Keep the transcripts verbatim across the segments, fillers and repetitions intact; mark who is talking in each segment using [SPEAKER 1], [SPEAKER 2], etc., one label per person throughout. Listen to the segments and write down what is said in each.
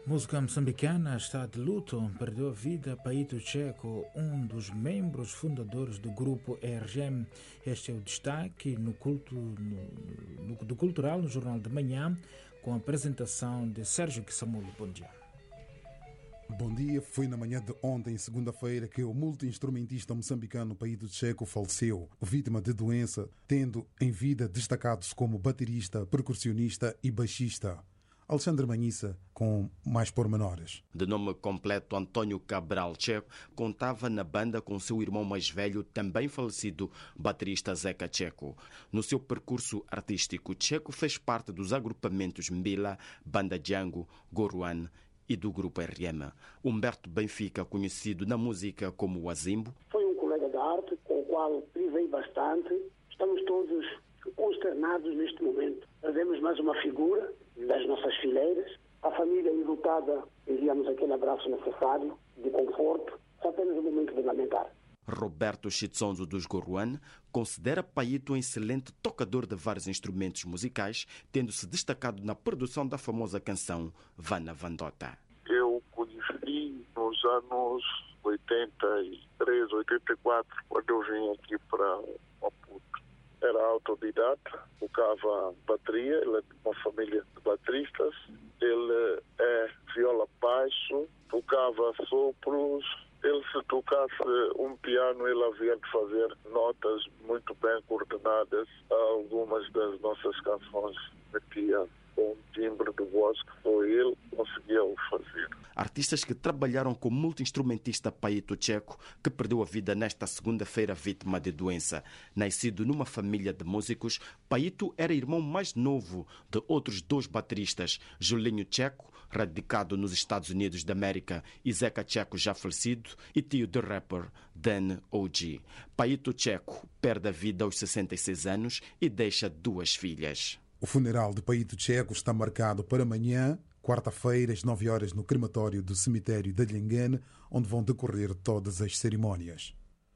[SPEAKER 1] Música moçambicana está de luto. Perdeu a vida Paito Checo, um dos membros fundadores do grupo E R G M. Este é o destaque no culto, no, no, do Cultural, no Jornal de Manhã, com a apresentação de Sérgio Kissamulo. Bom dia.
[SPEAKER 2] Bom dia. Foi na manhã de ontem, segunda-feira, que o multi-instrumentista moçambicano Paito Checo faleceu, vítima de doença, tendo em vida destacados como baterista, percussionista e baixista. Alexandre Manhissa, com mais pormenores.
[SPEAKER 3] De nome completo Antônio Cabral Checo, contava na banda com seu irmão mais velho, também falecido, baterista Zeca Checo. No seu percurso artístico, Checo fez parte dos agrupamentos Mbila, Banda Django, Goruan e do grupo R M. Humberto Benfica, conhecido na música como o Azimbo.
[SPEAKER 4] Foi um colega de arte com o qual privei bastante. Estamos todos consternados neste momento. Perdemos mais uma figura das nossas fileiras. A família enlutada, enviamos aquele abraço necessário, de conforto. Só temos um momento de lamentar.
[SPEAKER 3] Roberto Chitsonzo dos Goruan considera Paito um excelente tocador de vários instrumentos musicais, tendo-se destacado na produção da famosa canção Vana Vandota.
[SPEAKER 5] Eu conheci nos anos oitenta e três, oitenta e quatro, quando eu vim aqui para Maputo. Era autodidata, tocava bateria, ele é de uma família de bateristas. Ele é viola baixo, tocava sopros. Ele, se tocasse um piano, ele havia de fazer notas muito bem coordenadas a algumas das nossas canções. Metia com um timbre de voz que só ele conseguia o fazer.
[SPEAKER 3] Artistas que trabalharam com o multi-instrumentista Paito Checo, que perdeu a vida nesta segunda-feira vítima de doença. Nascido numa família de músicos, Paito era irmão mais novo de outros dois bateristas, Julinho Checo, radicado nos Estados Unidos da América, e Zeca Checo, já falecido, e tio do rapper Dan O G. Paito Checo perde a vida aos sessenta e seis anos e deixa duas filhas.
[SPEAKER 2] O funeral de Paito Checo está marcado para amanhã, quarta-feira, às nove horas, no crematório do cemitério de Lhengene, onde vão decorrer todas as cerimónias.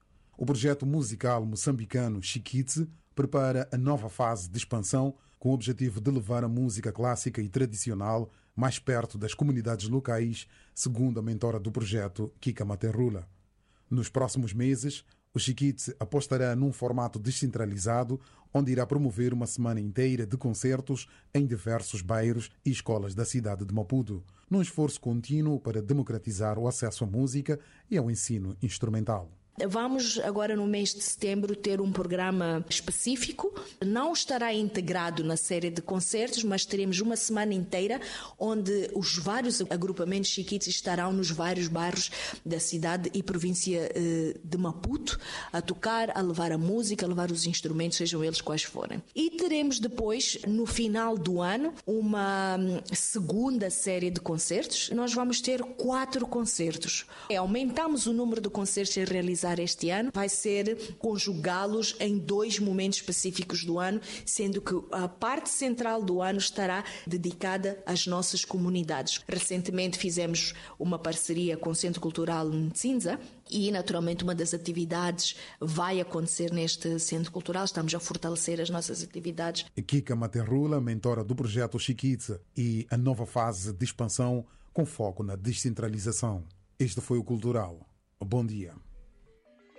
[SPEAKER 2] O projeto musical moçambicano Chiquitze prepara a nova fase de expansão com o objetivo de levar a música clássica e tradicional mais perto das comunidades locais, segundo a mentora do projeto, Kika Materrula. Nos próximos meses, o Chiquitze apostará num formato descentralizado, onde irá promover uma semana inteira de concertos em diversos bairros e escolas da cidade de Maputo, num esforço contínuo para democratizar o acesso à música e ao ensino instrumental.
[SPEAKER 6] Vamos agora no mês de setembro ter um programa específico, não estará integrado na série de concertos, mas teremos uma semana inteira onde os vários agrupamentos Chiquitze estarão nos vários bairros da cidade e província de Maputo a tocar, a levar a música, a levar os instrumentos, sejam eles quais forem. E teremos depois, no final do ano, uma segunda série de concertos. Nós vamos ter quatro concertos. Aumentamos o número de concertos a realizar este ano, vai ser conjugá-los em dois momentos específicos do ano, sendo que a parte central do ano estará dedicada às nossas comunidades. Recentemente fizemos uma parceria com o Centro Cultural Nzinza e, naturalmente, uma das atividades vai acontecer neste Centro Cultural. Estamos a fortalecer as nossas atividades.
[SPEAKER 2] Kika Materrula, mentora do projeto Chiquitze, e a nova fase de expansão com foco na descentralização. Este foi o Cultural. Bom dia.